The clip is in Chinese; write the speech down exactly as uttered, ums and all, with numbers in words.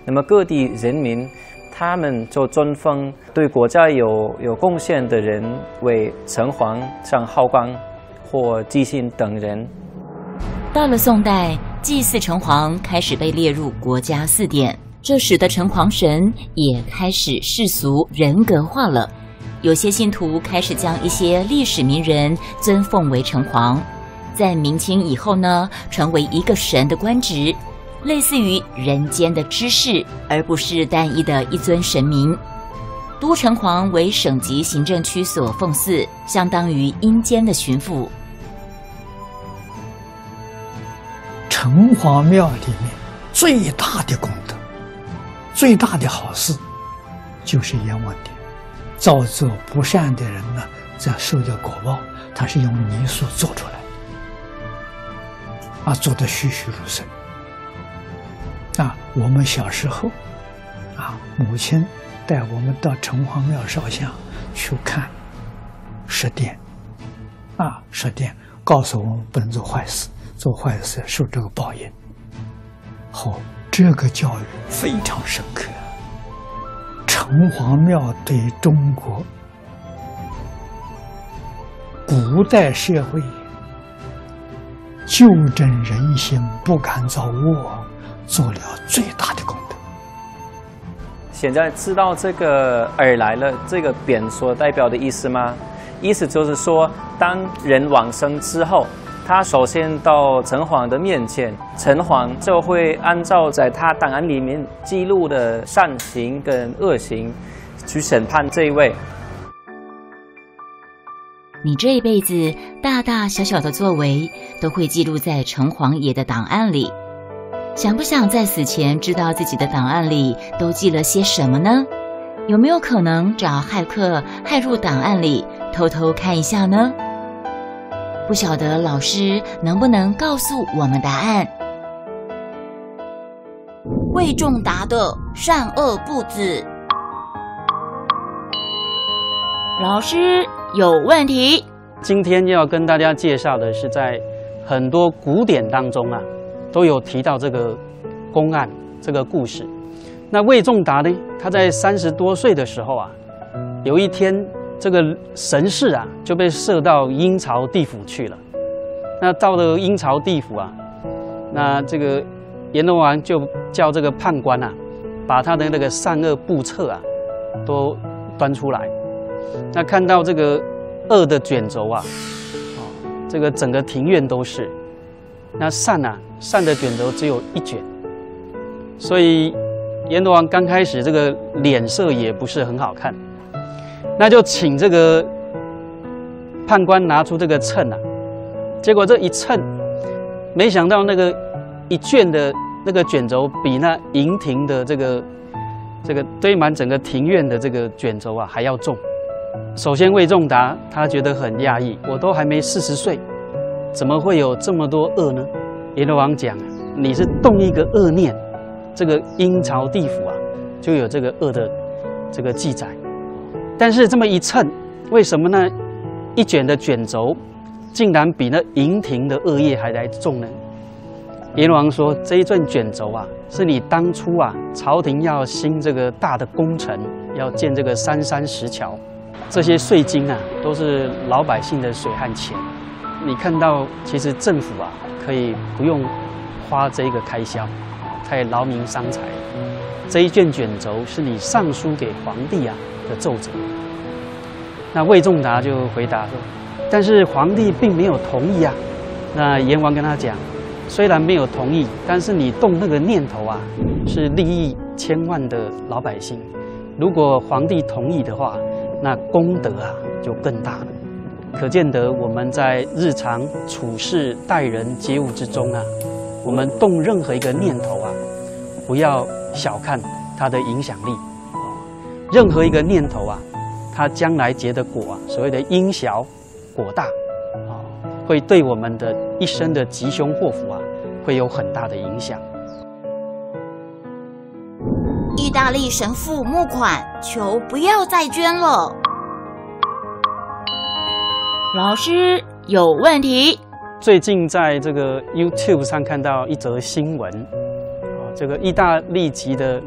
那么各地人民他们就尊封对国家有有贡献的人为城隍，像浩光或纪信等人。 到了宋代，祭祀城隍开始被列入国家祀典，这使得城隍神也开始世俗人格化了。有些信徒开始将一些历史名人尊奉为城隍，在明清以后呢，成为一个神的官职，类似于人间的知识，而不是单一的一尊神明。都城隍为省级行政区所奉祀，相当于阴间的巡抚。 城隍庙里面最大的功德、最大的好事，就是阎王殿。造作不善的人呢，在受的果报，他是用泥塑做出来的，啊，做得栩栩如生。啊，我们小时候，啊，母亲带我们到城隍庙烧香去看十殿，啊，十殿告诉我们不能做坏事。做坏事受这个报应，好，这个教育非常深刻。城隍庙对中国古代社会纠正人心、不敢造恶，做了最大的功德。 现在知道这个而来了这个匾所代表的意思吗？意思就是说，当人往生之后，他首先到城隍的面前，城隍就会按照在他档案里面记录的善行跟恶行去审判这一位。 你这一辈子大大小小的作为都会记录在城隍爷的档案里。想不想在死前知道自己的档案里都记了些什么呢？有没有可能找骇客骇入档案里偷偷看一下呢？不晓得老师能不能告诉我们答案？魏仲达的善恶不止。老师有问题。 今天要跟大家介绍的是，在很多古典当中啊，都有提到这个公案这个故事。那魏仲达呢，他在三十多岁的时候啊，有一天，这个神士啊就被射到阴曹地府去了。那到了阴曹地府啊，那这个阎罗王就叫这个判官啊，把他的那个善恶簿册啊都端出来。那看到这个恶的卷轴啊，哦，这个整个庭院都是。那善啊，善的卷轴只有一卷，所以阎罗王刚开始这个脸色也不是很好看。那就请这个判官拿出这个秤啊，结果这一称，没想到那个一卷的那个卷轴比那营庭的这个这个堆满整个庭院的这个卷轴啊还要重。首先魏仲达他觉得很讶异，我都还没四十岁，怎么会有这么多恶呢？阎罗王讲，你是动一个恶念，这个阴曹地府啊就有这个恶的这个记载。但是这么一称，为什么呢？一卷的卷轴竟然比那营庭的恶业还来重呢？阎罗王说，这一卷卷轴啊，是你当初啊朝廷要兴这个大的工程，要建这个三山石桥，这些税金啊都是老百姓的水和钱。你看到，其实政府啊可以不用花这一个开销，太劳民伤财。这一卷卷轴是你上书给皇帝啊的奏折。那魏仲达就回答说，但是皇帝并没有同意啊。那阎王跟他讲，虽然没有同意，但是你动那个念头啊，是利益千万的老百姓。如果皇帝同意的话，那功德啊就更大了。可见得我们在日常处事待人接物之中啊，我们动任何一个念头啊，不要小看它的影响力。任何一个念头啊，它将来结的果啊，所谓的因小果大，啊，会对我们的一生的吉凶祸福啊，会有很大的影响。 意大利神父募款，求不要再捐了。老师有问题。 最近在这个 YouTube 上看到一则新闻，啊，这个意大利籍的